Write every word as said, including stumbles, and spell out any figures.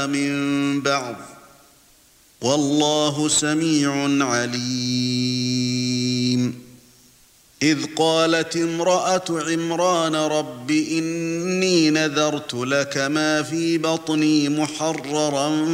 من بعض والله سميع عليم. إذ قالت امرأة عمران رب إني نذرت لك ما في بطني محررا